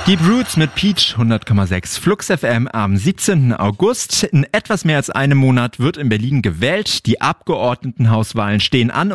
Deep Roots mit Peach 100,6 Flux FM am 17. August. In etwas mehr als einem Monat wird in Berlin gewählt. Die Abgeordnetenhauswahlen stehen an.